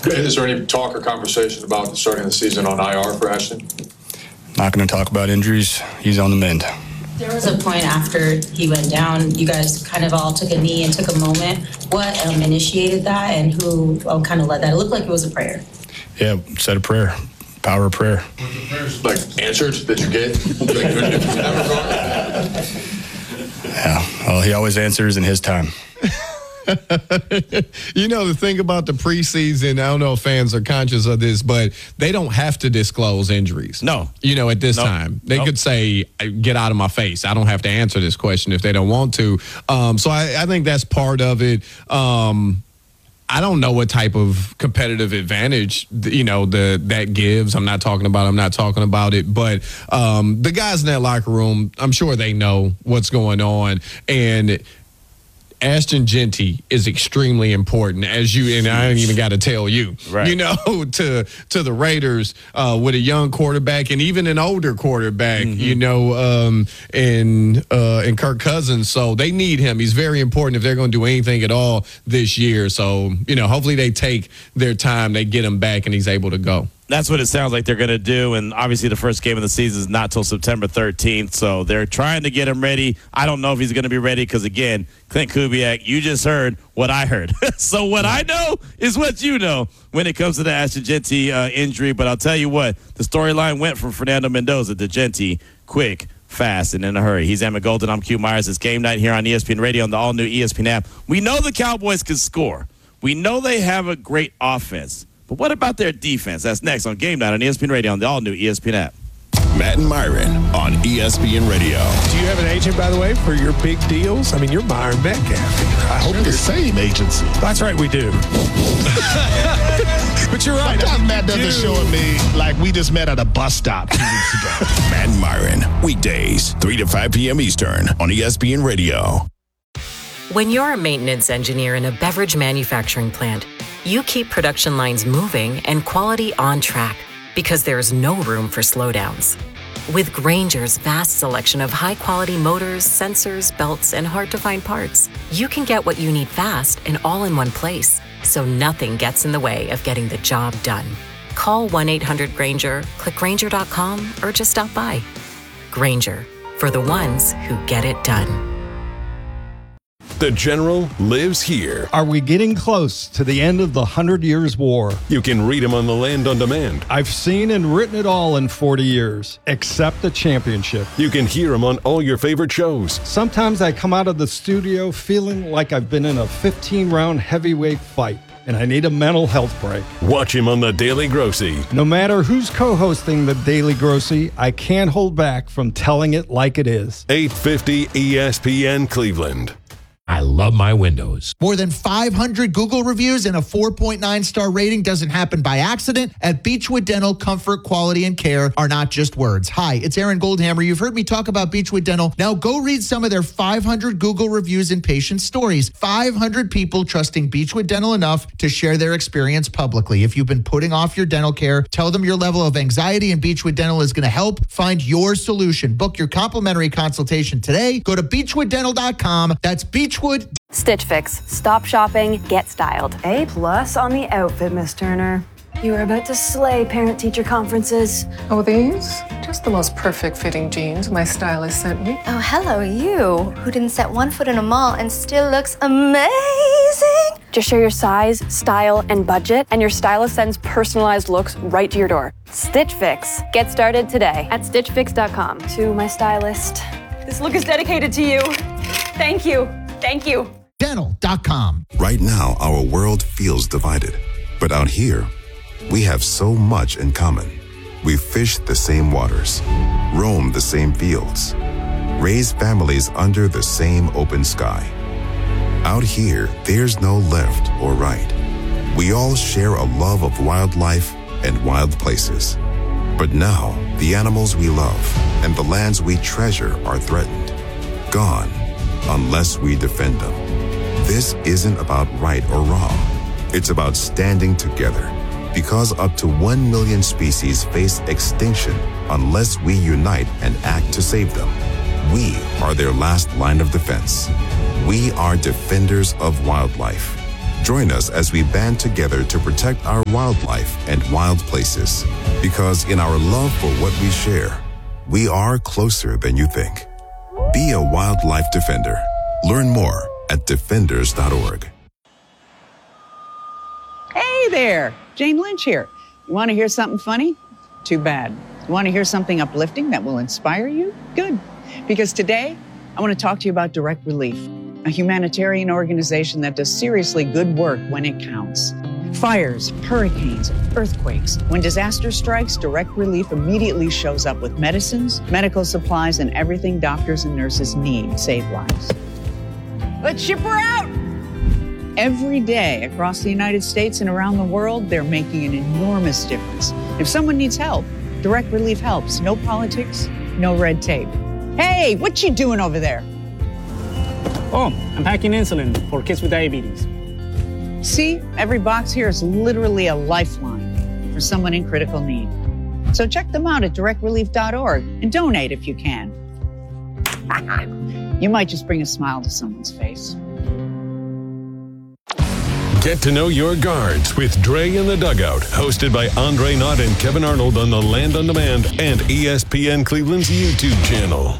Is there any talk or conversation about starting the season on IR for Ashton? Not going to talk about injuries. He's on the mend. There was a point after he went down, you guys kind of all took a knee and took a moment. What initiated that, and who kind of led that? It looked like it was a prayer. Yeah, said a prayer. Power of prayer. Like answered that you get? Yeah, well, he always answers in his time. You know, the thing about the preseason, I don't know if fans are conscious of this, but they don't have to disclose injuries. No. You know, at this time. They could say, get out of my face. I don't have to answer this question if they don't want to. So I think that's part of it. I don't know what type of competitive advantage, that gives. I'm not talking about it. But the guys in that locker room, I'm sure they know what's going on. And Ashton Jeanty is extremely important, and I ain't even got to tell you, right. To the Raiders with a young quarterback and even an older quarterback, and Kirk Cousins. So they need him. He's very important if they're going to do anything at all this year. So, hopefully they take their time, they get him back, and he's able to go. That's what it sounds like they're going to do, and obviously the first game of the season is not till September 13th, so they're trying to get him ready. I don't know if he's going to be ready because, again, Clint Kubiak, you just heard what I heard. So what I know is what you know when it comes to the Ashton Jeanty injury, but I'll tell you what, the storyline went from Fernando Mendoza to Jeanty quick, fast, and in a hurry. He's Emmett Golden. I'm Q Myers. It's Game Night here on ESPN Radio on the all-new ESPN app. We know the Cowboys can score. We know they have a great offense. But what about their defense? That's next on Game Night on ESPN Radio on the all-new ESPN app. Matt and Myron on ESPN Radio. Do you have an agent, by the way, for your big deals? I mean, you're Myron Metcalf. I hope the same agency. That's right, we do. But you're right. Sometimes Matt doesn't show me like we just met at a bus stop 2 weeks ago. Matt and Myron, weekdays, 3 to 5 p.m. Eastern on ESPN Radio. When you're a maintenance engineer in a beverage manufacturing plant, you keep production lines moving and quality on track because there's no room for slowdowns. With Grainger's vast selection of high-quality motors, sensors, belts, and hard-to-find parts, you can get what you need fast and all in one place, so nothing gets in the way of getting the job done. Call 1-800-GRAINGER, click Grainger.com, or just stop by. Grainger, for the ones who get it done. The General lives here. Are we getting close to the end of the 100 Years' War? You can read him on The Land on Demand. I've seen and written it all in 40 years, except the championship. You can hear him on all your favorite shows. Sometimes I come out of the studio feeling like I've been in a 15-round heavyweight fight, and I need a mental health break. Watch him on The Daily Grossy. No matter who's co-hosting The Daily Grossy, I can't hold back from telling it like it is. 850 ESPN Cleveland. I love my windows. More than 500 Google reviews and a 4.9-star rating doesn't happen by accident. At Beechwood Dental, comfort, quality, and care are not just words. Hi, it's Aaron Goldhammer. You've heard me talk about Beechwood Dental. Now go read some of their 500 Google reviews and patient stories. 500 people trusting Beechwood Dental enough to share their experience publicly. If you've been putting off your dental care, tell them your level of anxiety, and Beechwood Dental is going to help find your solution. Book your complimentary consultation today. Go to beechwooddental.com. That's Beechwood. Stitch Fix. Stop shopping, get styled. A+ on the outfit, Miss Turner. You are about to slay parent-teacher conferences. Oh, these? Just the most perfect fitting jeans my stylist sent me. Oh, hello, you, who didn't set one foot in a mall and still looks amazing. Just share your size, style, and budget, and your stylist sends personalized looks right to your door. Stitch Fix. Get started today at stitchfix.com. To my stylist, this look is dedicated to you. Thank you. Thank you. Dental.com. Right now, our world feels divided. But out here, we have so much in common. We fish the same waters, roam the same fields, raise families under the same open sky. Out here, there's no left or right. We all share a love of wildlife and wild places. But now, the animals we love and the lands we treasure are threatened, gone, unless we defend them. This isn't about right or wrong. It's about standing together, because up to 1 million species face extinction unless we unite and act to save them. We are their last line of defense. We are defenders of wildlife. Join us as we band together to protect our wildlife and wild places. Because in our love for what we share, we are closer than you think. Be a wildlife defender. Learn more at defenders.org. Hey there, Jane Lynch here. You want to hear something funny? Too bad. You want to hear something uplifting that will inspire you? Good. Because today, I want to talk to you about Direct Relief, a humanitarian organization that does seriously good work when it counts. Fires, hurricanes, earthquakes. When disaster strikes, Direct Relief immediately shows up with medicines, medical supplies, and everything doctors and nurses need to save lives. Let's ship her out! Every day across the United States and around the world, they're making an enormous difference. If someone needs help, Direct Relief helps. No politics, no red tape. Hey, what you doing over there? Oh, I'm packing insulin for kids with diabetes. See, every box here is literally a lifeline for someone in critical need. So check them out at directrelief.org and donate if you can. You might just bring a smile to someone's face. Get to know your guards with Dre in the Dugout, hosted by Andre Knott and Kevin Arnold on the Land on Demand and ESPN Cleveland's YouTube channel.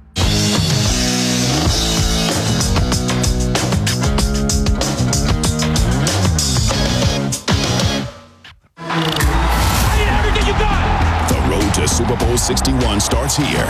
The road to Super Bowl 61 starts here.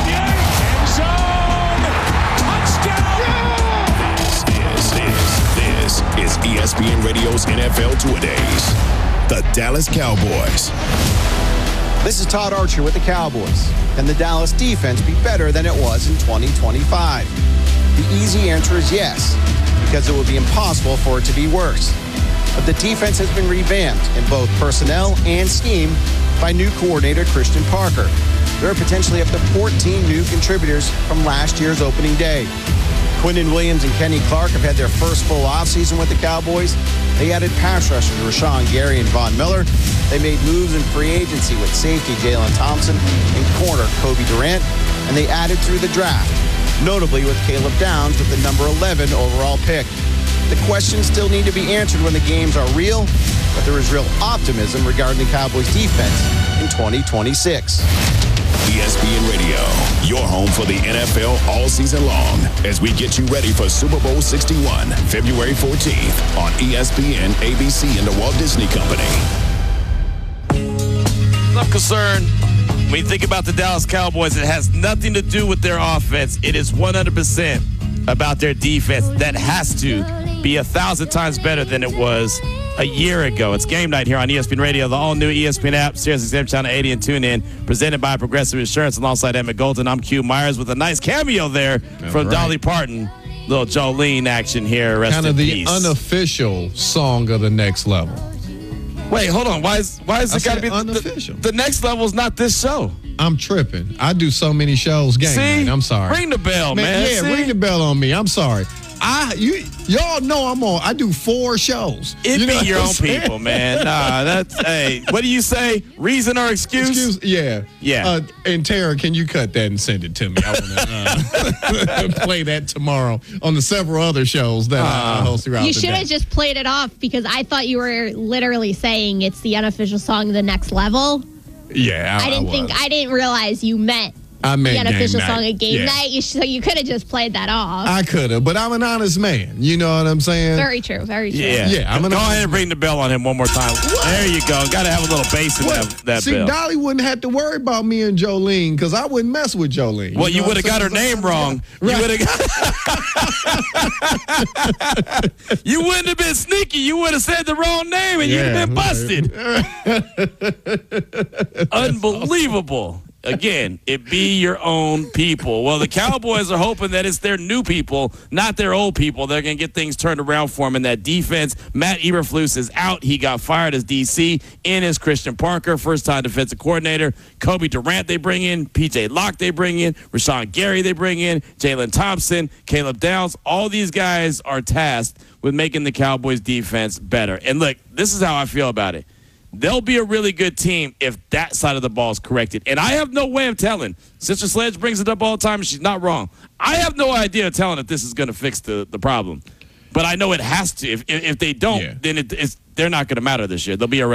This is ESPN Radio's NFL Two-A-Days. The Dallas Cowboys. This is Todd Archer with the Cowboys. Can the Dallas defense be better than it was in 2025? The easy answer is yes, because it would be impossible for it to be worse. But the defense has been revamped in both personnel and scheme by new coordinator Christian Parker. There are potentially up to 14 new contributors from last year's opening day. Quinnen Williams and Kenny Clark have had their first full offseason with the Cowboys. They added pass rushers Rashawn Gary and Von Miller. They made moves in free agency with safety Jalen Thompson and corner Kobe Durant. And they added through the draft, notably with Caleb Downs with the number 11 overall pick. The questions still need to be answered when the games are real, but there is real optimism regarding the Cowboys defense in 2026. ESPN Radio, your home for the NFL all season long, as we get you ready for Super Bowl 61, February 14th on ESPN, ABC, and the Walt Disney Company. I'm concerned when you think about the Dallas Cowboys, it has nothing to do with their offense. It is 100% about their defense. That has to be 1,000 times better than it was a year ago. It's game night here on ESPN Radio, the all-new ESPN app, Sirius XM Channel 80 and TuneIn, presented by Progressive Insurance. Alongside Emmett Golden, I'm Q Myers with a nice cameo there from Dolly Parton. Little Jolene action here. Rest kind in of the peace. Unofficial song of the next level. Wait, hold on. Why is it got to be unofficial? The next level is not this show. I'm tripping. I do so many shows game night. I'm sorry. Ring the bell, man. Yeah, ring the bell on me. I'm sorry. Y'all know I'm on. I do 4 shows. It be your own people, man. Nah, that's hey. What do you say? Reason or excuse? Yeah. And Tara, can you cut that and send it to me? I want to play that tomorrow on the several other shows that I host throughout the day. You should have just played it off because I thought you were literally saying it's the unofficial song of the next level. Yeah, I didn't realize you meant. I meant the unofficial game song night. of game night. So you could have just played that off. I could have, but I'm an honest man. You know what I'm saying? Very true. Very true. Yeah. Go ahead and ring the bell on him one more time. There you go. Got to have a little bass in that See, bell. Dolly wouldn't have to worry about me and Jolene because I wouldn't mess with Jolene. Well, you would have got her name wrong. Right. You would have. You wouldn't have been sneaky. You would have said the wrong name, and you'd have been busted. Unbelievable. Again, it be your own people. Well, the Cowboys are hoping that it's their new people, not their old people. They're going to get things turned around for them in that defense. Matt Eberflus is out. He got fired as DC. In is Christian Parker, first-time defensive coordinator. Kobe Durant they bring in. P.J. Locke they bring in. Rashawn Gary they bring in. Jalen Thompson, Caleb Downs. All these guys are tasked with making the Cowboys defense better. And look, this is how I feel about it. They'll be a really good team if that side of the ball is corrected. And I have no way of telling. Sister Sledge brings it up all the time, and she's not wrong. I have no idea of telling if this is going to fix the problem. But I know it has to. If they don't, then they're not going to matter this year. They'll be